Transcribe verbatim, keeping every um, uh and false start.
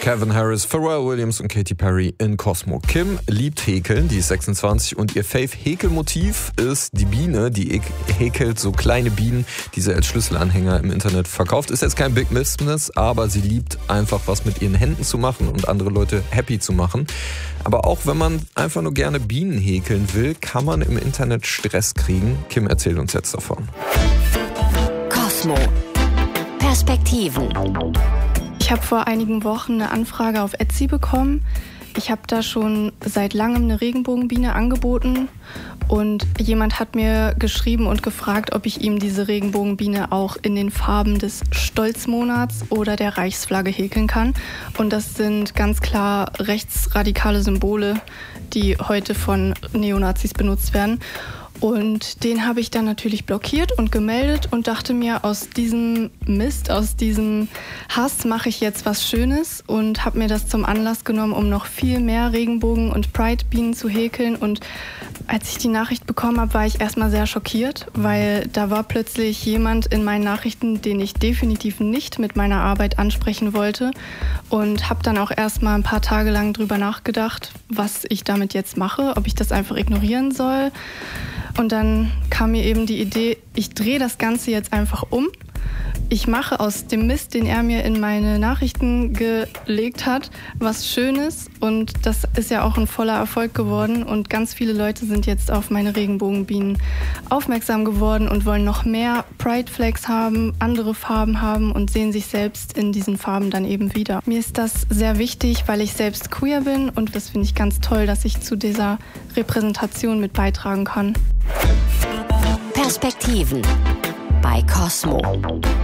Calvin Harris, Pharrell Williams und Katy Perry in Cosmo. Kim liebt Häkeln, die ist sechsundzwanzig und ihr Fave-Häkelmotiv ist die Biene, die häkelt so kleine Bienen, die sie als Schlüsselanhänger im Internet verkauft. Ist jetzt kein Big Business, aber sie liebt einfach was mit ihren Händen zu machen und andere Leute happy zu machen. Aber auch wenn man einfach nur gerne Bienen häkeln will, kann man im Internet Stress kriegen. Kim erzählt uns jetzt davon. Cosmo. Perspektiven. Ich habe vor einigen Wochen eine Anfrage auf Etsy bekommen. Ich habe da schon seit langem eine Regenbogenbiene angeboten und jemand hat mir geschrieben und gefragt, ob ich ihm diese Regenbogenbiene auch in den Farben des Stolzmonats oder der Reichsflagge häkeln kann. Und das sind ganz klar rechtsradikale Symbole, die heute von Neonazis benutzt werden. Und den habe ich dann natürlich blockiert und gemeldet und dachte mir, aus diesem Mist, aus diesem Hass mache ich jetzt was Schönes und habe mir das zum Anlass genommen, um noch viel mehr Regenbogen- und Pride-Bienen zu häkeln. Und als ich die Nachricht bekommen habe, war ich erstmal sehr schockiert, weil da war plötzlich jemand in meinen Nachrichten, den ich definitiv nicht mit meiner Arbeit ansprechen wollte, und habe dann auch erstmal ein paar Tage lang drüber nachgedacht, was ich damit jetzt mache, ob ich das einfach ignorieren soll. Und dann kam mir eben die Idee, ich drehe das Ganze jetzt einfach um. Ich mache aus dem Mist, den er mir in meine Nachrichten gelegt hat, was Schönes. Und das ist ja auch ein voller Erfolg geworden. Und ganz viele Leute sind jetzt auf meine Regenbogenbienen aufmerksam geworden und wollen noch mehr Pride Flags haben, andere Farben haben und sehen sich selbst in diesen Farben dann eben wieder. Mir ist das sehr wichtig, weil ich selbst queer bin. Und das finde ich ganz toll, dass ich zu dieser Repräsentation mit beitragen kann. Perspektiven bei Cosmo.